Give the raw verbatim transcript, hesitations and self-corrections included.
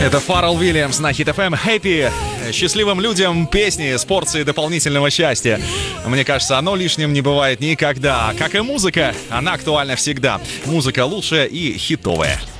Это Фаррелл Уильямс на Хит эф эм. Happy. Счастливым людям песни с порцией дополнительного счастья. Мне кажется, оно лишним не бывает никогда. Как и музыка, она актуальна всегда. Музыка лучшая и хитовая.